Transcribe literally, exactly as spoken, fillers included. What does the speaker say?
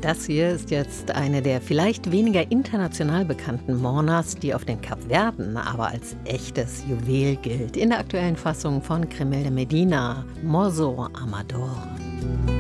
Das hier ist jetzt eine der vielleicht weniger international bekannten Mornas, die auf den Kapverden aber als echtes Juwel gilt. In der aktuellen Fassung von Cremel de Medina, Morso Amador.